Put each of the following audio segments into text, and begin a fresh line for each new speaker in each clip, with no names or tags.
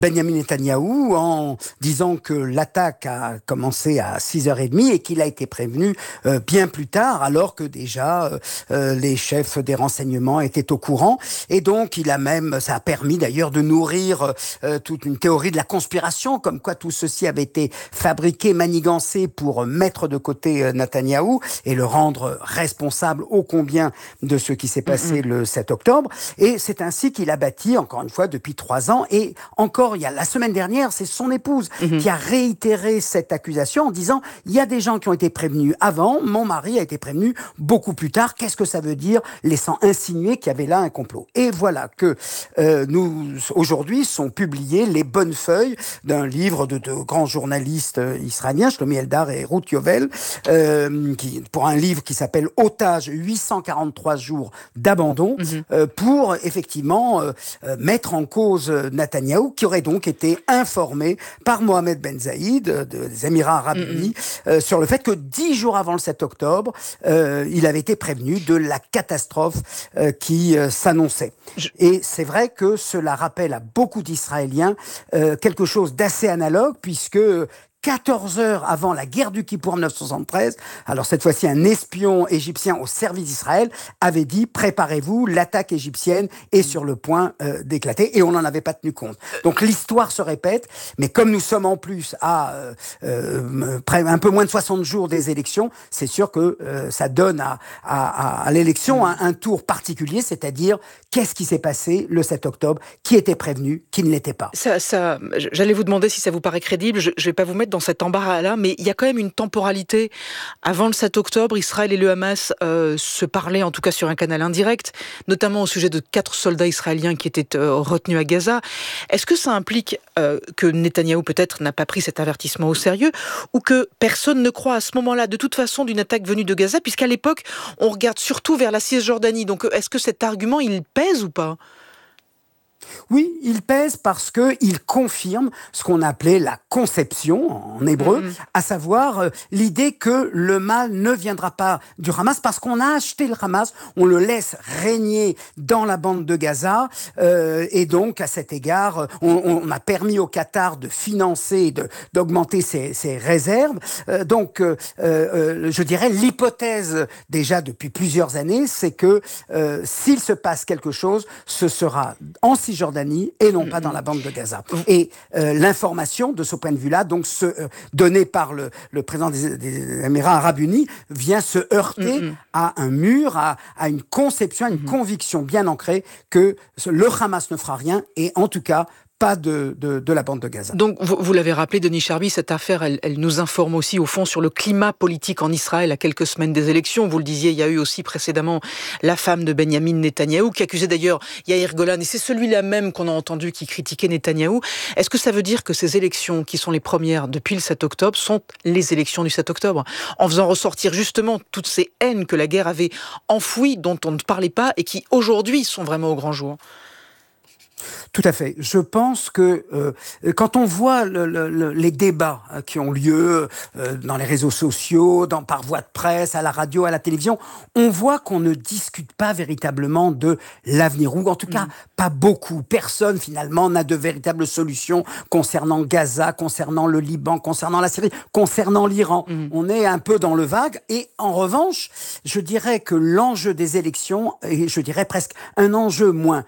Benjamin Netanyahou en disant que l'attaque a commencé à 6h30 et qu'il a été prévenu bien plus tard, alors que déjà les chefs des renseignements étaient au courant. Et donc ça a permis d'ailleurs de nourrir toute une théorie de la conspiration, comme quoi tout ceci avait été fabriqué, manigancé pour mettre de côté Netanyahou et le rendre responsable ô combien de ce qui s'est passé le 7 octobre. Et c'est ainsi qu'il a bâti, encore une fois, depuis 3 ans, et encore il y a la semaine dernière, c'est son épouse qui a réitéré cette accusation en disant il y a des gens qui ont été prévenus avant, mon mari a été prévenu beaucoup plus tard. Qu'est-ce que ça veut dire, laissant insinuer qu'il y avait là un complot. Et voilà que aujourd'hui sont publiées les bonnes feuilles d'un livre de grands journalistes israéliens, Shlomi Eldar et Ruth Yovel, pour un livre qui s'appelle Otage, 843 jours d'abandon, pour effectivement mettre en cause Netanyahou, qui aurait donc été informé par Mohamed Ben Zayed des Émirats Arabes Unis sur le fait que 10 jours avant le 7 octobre, il avait été prévenu de la catastrophe qui s'annonçait. Et c'est vrai que cela rappelle à beaucoup d'Israéliens quelque chose d'assez analogue, puisque 14 heures avant la guerre du Kippour 1973, alors cette fois-ci un espion égyptien au service d'Israël avait dit « Préparez-vous, l'attaque égyptienne est sur le point d'éclater » et on n'en avait pas tenu compte. Donc l'histoire se répète, mais comme nous sommes en plus à un peu moins de 60 jours des élections, c'est sûr que ça donne à l'élection un tour particulier, c'est-à-dire qu'est-ce qui s'est passé le 7 octobre, qui était prévenu, qui ne l'était pas.
J'allais vous demander si ça vous paraît crédible, je ne vais pas vous mettre dans cet embarras-là, mais il y a quand même une temporalité. Avant le 7 octobre, Israël et le Hamas se parlaient, en tout cas sur un canal indirect, notamment au sujet de 4 soldats israéliens qui étaient retenus à Gaza. Est-ce que ça implique que Netanyahou peut-être n'a pas pris cet avertissement au sérieux, ou que personne ne croit à ce moment-là, de toute façon, d'une attaque venue de Gaza, puisqu'à l'époque, on regarde surtout vers la Cisjordanie. Donc est-ce que cet argument, il pèse ou pas ?
Oui, il pèse parce qu'il confirme ce qu'on appelait la conception en hébreu, à savoir l'idée que le mal ne viendra pas du Hamas parce qu'on a acheté le Hamas, on le laisse régner dans la bande de Gaza et donc à cet égard, on a permis au Qatar de financer, d'augmenter ses réserves. Donc, je dirais l'hypothèse déjà depuis plusieurs années, c'est que s'il se passe quelque chose, ce sera en Cisjordanie et non pas dans la bande de Gaza. Et l'information de ce point de vue-là, donc donnée par le président des Émirats Arabes Unis, vient se heurter à un mur, à une conception, à une conviction bien ancrée que le Hamas ne fera rien et en tout cas pas de la bande de Gaza.
Donc, vous l'avez rappelé, Denis Charby, cette affaire, elle nous informe aussi, au fond, sur le climat politique en Israël à quelques semaines des élections. Vous le disiez, il y a eu aussi précédemment la femme de Benjamin Netanyahou, qui accusait d'ailleurs Yair Golan, et c'est celui-là même qu'on a entendu qui critiquait Netanyahou. Est-ce que ça veut dire que ces élections, qui sont les premières depuis le 7 octobre, sont les élections du 7 octobre, en faisant ressortir justement toutes ces haines que la guerre avait enfouies, dont on ne parlait pas, et qui, aujourd'hui, sont vraiment au grand jour ?
Tout à fait. Je pense que quand on voit les débats qui ont lieu dans les réseaux sociaux, par voie de presse, à la radio, à la télévision, on voit qu'on ne discute pas véritablement de l'avenir, ou en tout cas pas beaucoup. Personne finalement n'a de véritable solution concernant Gaza, concernant le Liban, concernant la Syrie, concernant l'Iran. On est un peu dans le vague et en revanche, je dirais que l'enjeu des élections est, je dirais presque un enjeu moins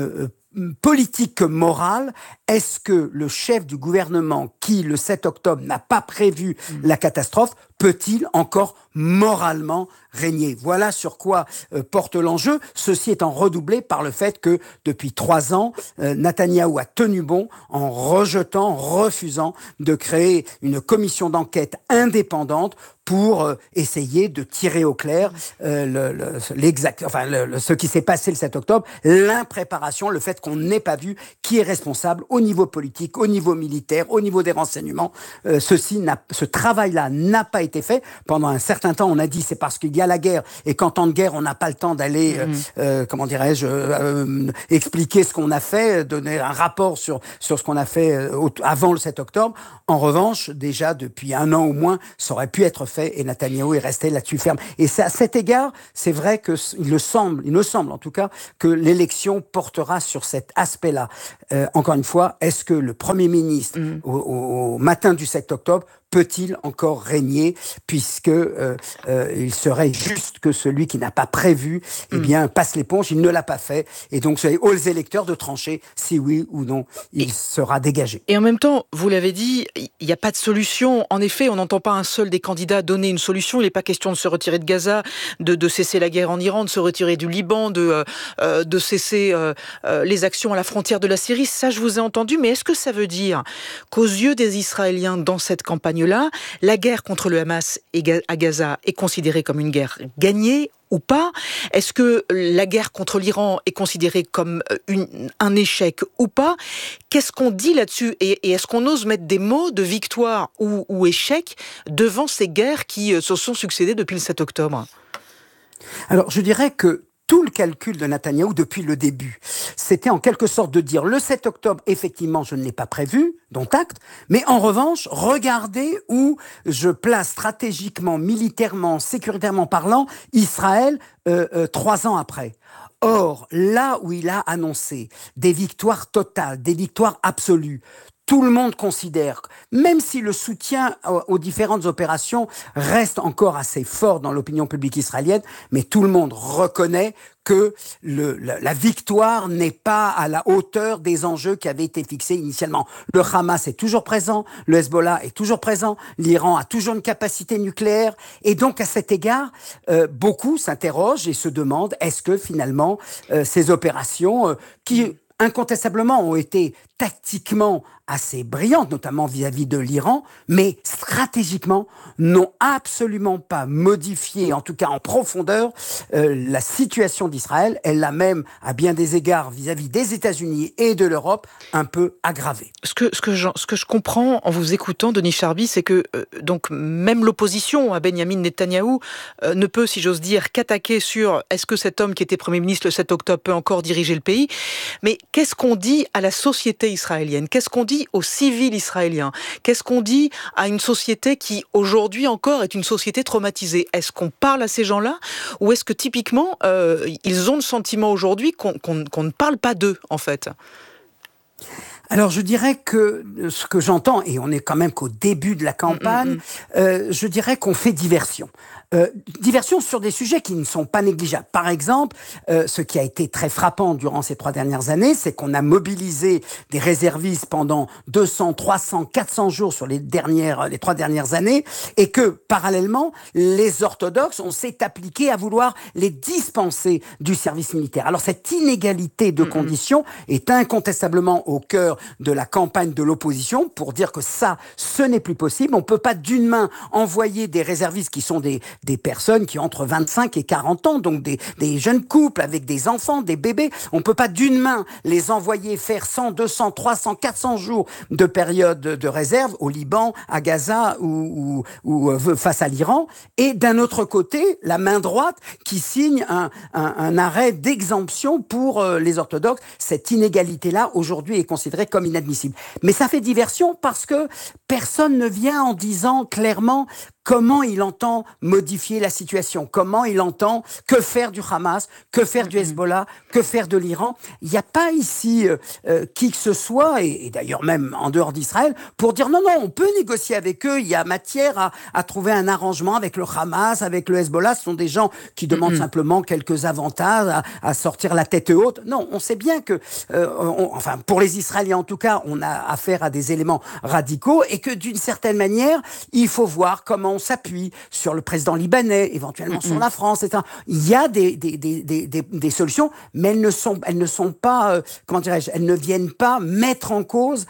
politique que morale. Est-ce que le chef du gouvernement qui, le 7 octobre, n'a pas prévu la catastrophe, peut-il encore moralement régner ? Voilà sur quoi porte l'enjeu. Ceci étant redoublé par le fait que, depuis 3 ans, Netanyahou a tenu bon en refusant de créer une commission d'enquête indépendante pour essayer de tirer au clair ce qui s'est passé le 7 octobre, l'impréparation, le fait qu'on n'ait pas vu qui est responsable au niveau politique, au niveau militaire, au niveau des renseignements. Ce travail-là n'a pas été fait. Pendant un certain temps, on a dit c'est parce qu'il y a la guerre et qu'en temps de guerre, on n'a pas le temps d'aller, comment dirais-je, expliquer ce qu'on a fait, donner un rapport sur ce qu'on a fait avant le 7 octobre. En revanche, déjà depuis un an au moins, ça aurait pu être fait et Netanyahou est resté là-dessus ferme. Et à cet égard, c'est vrai que il me semble en tout cas, que l'élection portera sur cet aspect-là. Encore une fois, est-ce que le Premier ministre, au matin du 7 octobre, peut-il encore régner, puisque il serait juste que celui qui n'a pas prévu, passe l'éponge. Il ne l'a pas fait, et donc c'est aux électeurs de trancher si oui ou non il sera dégagé.
Et en même temps, vous l'avez dit, il n'y a pas de solution. En effet, on n'entend pas un seul des candidats donner une solution. Il n'est pas question de se retirer de Gaza, de cesser la guerre en Iran, de se retirer du Liban, de cesser les actions à la frontière de la Syrie. Ça, je vous ai entendu, mais est-ce que ça veut dire qu'aux yeux des Israéliens, dans cette campagne-là, la guerre contre le Hamas à Gaza est considérée comme une guerre gagnée ou pas? Est-ce que la guerre contre l'Iran est considérée comme un échec ou pas? Qu'est-ce qu'on dit là-dessus? Et est-ce qu'on ose mettre des mots de victoire ou échec devant ces guerres qui se sont succédées depuis le 7 octobre?
Alors, je dirais que tout le calcul de Netanyahou depuis le début, c'était en quelque sorte de dire le 7 octobre, effectivement, je ne l'ai pas prévu, dont acte, mais en revanche, regardez où je place stratégiquement, militairement, sécuritairement parlant, Israël 3 ans après. Or, là où il a annoncé des victoires totales, des victoires absolues, tout le monde considère, même si le soutien aux différentes opérations reste encore assez fort dans l'opinion publique israélienne, mais tout le monde reconnaît que la victoire n'est pas à la hauteur des enjeux qui avaient été fixés initialement. Le Hamas est toujours présent, le Hezbollah est toujours présent, l'Iran a toujours une capacité nucléaire, et donc à cet égard, beaucoup s'interrogent et se demandent est-ce que finalement ces opérations qui incontestablement ont été tactiquement assez brillantes, notamment vis-à-vis de l'Iran, mais stratégiquement n'ont absolument pas modifié, en tout cas en profondeur, la situation d'Israël. Elle l'a même, à bien des égards, vis-à-vis des États-Unis et de l'Europe, un peu aggravée.
Ce que je comprends en vous écoutant, Denis Charby, c'est que donc même l'opposition à Benyamin Netanyahou ne peut, si j'ose dire, qu'attaquer sur est-ce que cet homme qui était Premier ministre le 7 octobre peut encore diriger le pays. Mais qu'est-ce qu'on dit à la société israélienne? Qu'est-ce qu'on dit aux civils israéliens? Qu'est-ce qu'on dit à une société qui, aujourd'hui encore, est une société traumatisée? Est-ce qu'on parle à ces gens-là? Ou est-ce que, typiquement, ils ont le sentiment aujourd'hui qu'on ne parle pas d'eux, en fait?
Alors, je dirais que ce que j'entends, et on est quand même qu'au début de la campagne, je dirais qu'on fait diversion. Diversion sur des sujets qui ne sont pas négligeables. Par exemple, ce qui a été très frappant durant ces 3 dernières années, c'est qu'on a mobilisé des réservistes pendant 200, 300, 400 jours sur les 3 dernières années, et que, parallèlement, les orthodoxes, on s'est appliqué à vouloir les dispenser du service militaire. Alors, cette inégalité de conditions est incontestablement au cœur de la campagne de l'opposition pour dire que ça, ce n'est plus possible. On peut pas d'une main envoyer des réservistes qui sont des personnes qui ont entre 25 et 40 ans, donc des jeunes couples avec des enfants, des bébés. On peut pas d'une main les envoyer faire 100, 200, 300, 400 jours de période de réserve au Liban, à Gaza ou face à l'Iran. Et d'un autre côté, la main droite qui signe un arrêt d'exemption pour les orthodoxes. Cette inégalité-là, aujourd'hui, est considérée comme inadmissible. Mais ça fait diversion parce que personne ne vient en disant clairement comment il entend modifier la situation, comment il entend que faire du Hamas, que faire du Hezbollah, que faire de l'Iran. Il n'y a pas ici qui que ce soit, et d'ailleurs même en dehors d'Israël, pour dire non, on peut négocier avec eux, il y a matière à trouver un arrangement avec le Hamas, avec le Hezbollah. Ce sont des gens qui demandent simplement quelques avantages, à sortir la tête haute. Non, on sait bien que, enfin pour les Israéliens en tout cas, on a affaire à des éléments radicaux, et que d'une certaine manière, il faut voir comment on s'appuie sur le président libanais, éventuellement sur la France, etc. Il y a des solutions, mais elles ne sont pas, comment dirais-je, elles ne viennent pas mettre en cause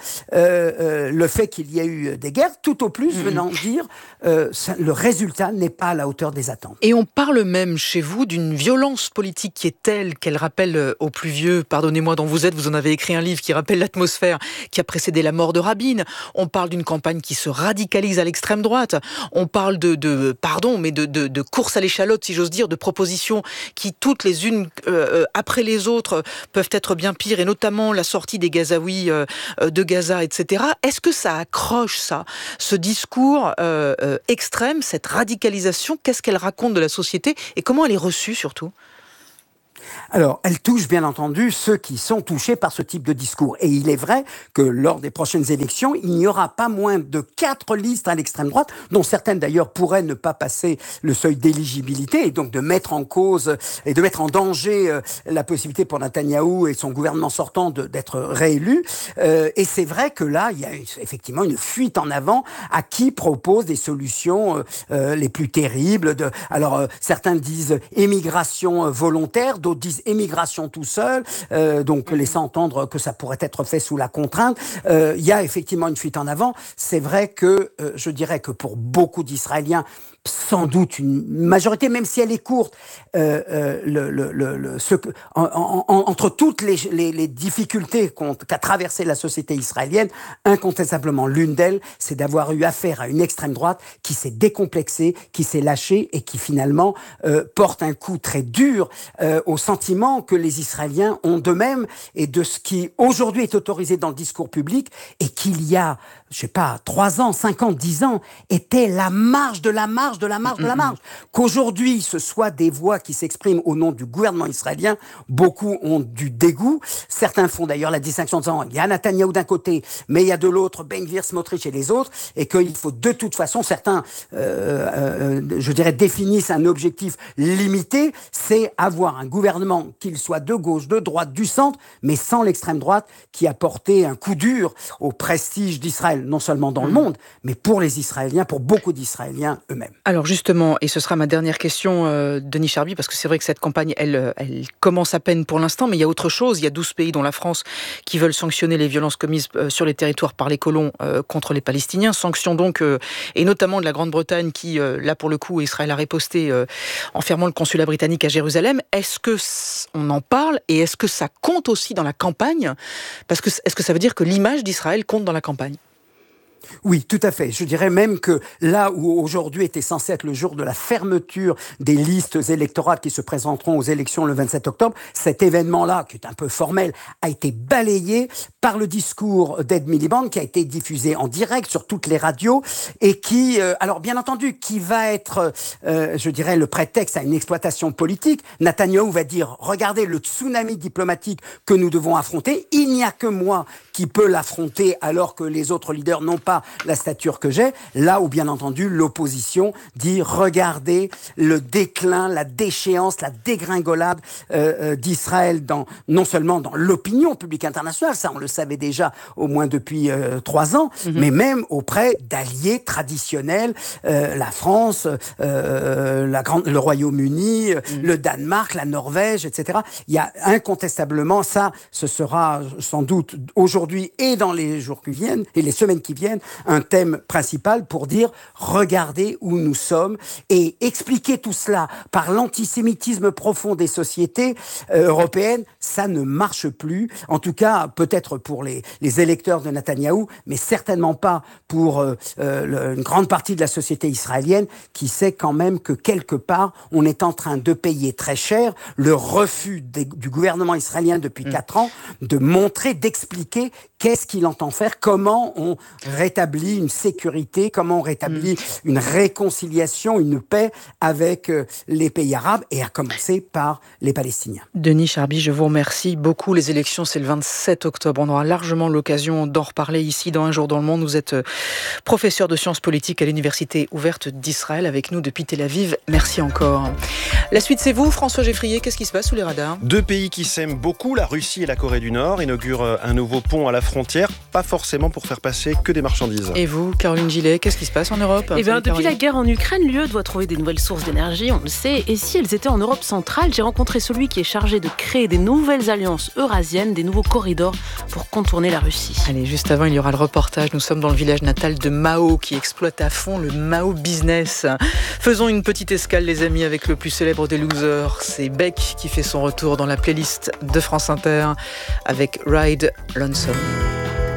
le fait qu'il y a eu des guerres, tout au plus venant dire le résultat n'est pas à la hauteur des attentes.
Et on parle même chez vous d'une violence politique qui est telle qu'elle rappelle aux plus vieux, pardonnez-moi dont vous êtes, vous en avez écrit un livre qui rappelle l'atmosphère qui a précédé la mort de Rabin. On parle d'une campagne qui se radicalise à l'extrême droite. On parle de course à l'échalote, si j'ose dire, de propositions qui toutes les unes après les autres peuvent être bien pires, et notamment la sortie des Gazaouis de Gaza, etc. Est-ce que ça accroche, ce discours extrême, cette radicalisation? Qu'est-ce qu'elle raconte de la société et comment elle est reçue surtout?
Alors, elle touche bien entendu ceux qui sont touchés par ce type de discours. Et il est vrai que lors des prochaines élections, il n'y aura pas moins de 4 listes à l'extrême droite, dont certaines d'ailleurs pourraient ne pas passer le seuil d'éligibilité, et donc de mettre en cause et de mettre en danger la possibilité pour Netanyahou et son gouvernement sortant d'être réélus. Et c'est vrai que là, il y a effectivement une fuite en avant à qui propose des solutions les plus terribles. Alors, certains disent émigration volontaire, d'autres disent émigration tout seul, donc laissant entendre que ça pourrait être fait sous la contrainte. Il y a effectivement une fuite en avant. C'est vrai que je dirais que pour beaucoup d'Israéliens, sans doute une majorité, même si elle est courte, entre toutes les difficultés qu'a traversé la société israélienne, incontestablement l'une d'elles, c'est d'avoir eu affaire à une extrême droite qui s'est décomplexée, qui s'est lâchée et qui finalement porte un coup très dur au sentiment que les Israéliens ont d'eux-mêmes et de ce qui aujourd'hui est autorisé dans le discours public et qu'il y a, 3 ans, 5 ans, 10 ans, était la marge de la marge de la marge de la marge. Qu'aujourd'hui, ce soit des voix qui s'expriment au nom du gouvernement israélien, beaucoup ont du dégoût. Certains font d'ailleurs la distinction en disant il y a Netanyahou d'un côté, mais il y a de l'autre Ben Gvir, Smotrich et les autres, et qu'il faut de toute façon, certains, définissent un objectif limité, c'est avoir un gouvernement, qu'il soit de gauche, de droite, du centre, mais sans l'extrême droite qui a porté un coup dur au prestige d'Israël, non seulement dans le monde, mais pour les Israéliens, pour beaucoup d'Israéliens eux-mêmes.
Alors justement, et ce sera ma dernière question, Denis Charby, parce que c'est vrai que cette campagne, elle commence à peine pour l'instant, mais il y a autre chose. Il y a 12 pays, dont la France, qui veulent sanctionner les violences commises sur les territoires par les colons contre les Palestiniens. Sanctions donc, et notamment de la Grande-Bretagne, qui, là pour le coup, Israël a riposté en fermant le consulat britannique à Jérusalem. Est-ce que on en parle et est-ce que ça compte aussi dans la campagne? Parce que est-ce que ça veut dire que l'image d'Israël compte dans la campagne?
Oui, tout à fait. Je dirais même que là où aujourd'hui était censé être le jour de la fermeture des listes électorales qui se présenteront aux élections le 27 octobre, cet événement-là, qui est un peu formel, a été balayé par le discours d'Ed Miliband, qui a été diffusé en direct sur toutes les radios et qui, alors bien entendu, qui va être, le prétexte à une exploitation politique. Netanyahou va dire, regardez le tsunami diplomatique que nous devons affronter, il n'y a que moi qui peut l'affronter alors que les autres leaders n'ont pas la stature que j'ai, là où bien entendu l'opposition dit regardez le déclin, la déchéance, la dégringolade d'Israël non seulement dans l'opinion publique internationale, ça on le savait déjà au moins depuis 3 ans, mais même auprès d'alliés traditionnels, la France, le Royaume-Uni, le Danemark, la Norvège, etc. Il y a incontestablement ça, ce sera sans doute aujourd'hui et dans les jours qui viennent et les semaines qui viennent un thème principal pour dire regardez où nous sommes et expliquer tout cela par l'antisémitisme profond des sociétés européennes, ça ne marche plus. En tout cas, peut-être pour les électeurs de Netanyahou, mais certainement pas pour une grande partie de la société israélienne qui sait quand même que quelque part, on est en train de payer très cher le refus du gouvernement israélien depuis 4 ans de montrer, d'expliquer qu'est-ce qu'il entend faire, comment on rétablit une sécurité, comment on rétablit une réconciliation, une paix avec les pays arabes et à commencer par les Palestiniens.
Denis Charby, je vous remercie beaucoup. Les élections, c'est le 27 octobre. On aura largement l'occasion d'en reparler ici dans Un jour dans le monde. Vous êtes professeur de sciences politiques à l'Université ouverte d'Israël avec nous depuis Tel Aviv. Merci encore. La suite, c'est vous, François Geffrier. Qu'est-ce qui se passe sous les radars?
2 pays qui s'aiment beaucoup, la Russie et la Corée du Nord, inaugurent un nouveau pont à la frontière, pas forcément pour faire passer que des marchandises.
Et vous, Caroline Gillet, qu'est-ce qui se passe en Europe?
Depuis la guerre en Ukraine, l'UE doit trouver des nouvelles sources d'énergie, on le sait. Et si elles étaient en Europe centrale, j'ai rencontré celui qui est chargé de créer des nouvelles alliances eurasiennes, des nouveaux corridors pour contourner la Russie.
Allez, juste avant, il y aura le reportage. Nous sommes dans le village natal de Mao, qui exploite à fond le Mao Business. Faisons une petite escale, les amis, avec le plus célèbre des losers. C'est Beck qui fait son retour dans la playlist de France Inter avec Ride Lonesome.